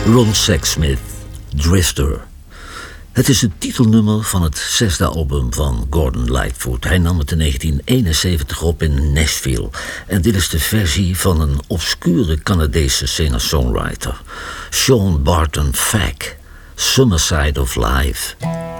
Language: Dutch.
Ron Sexsmith, Drifter. Het is het titelnummer van het 6e album van Gordon Lightfoot. Hij nam het in 1971 op in Nashville. En dit is de versie van een obscure Canadese singer-songwriter. Sean Barton Fack, Summer Side of Life.